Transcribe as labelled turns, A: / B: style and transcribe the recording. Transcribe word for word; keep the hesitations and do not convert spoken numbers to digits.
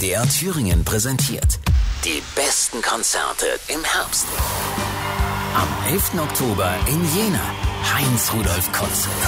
A: D R Thüringen präsentiert die besten Konzerte im Herbst. Am elften Oktober in Jena, Heinz Rudolf Konzert.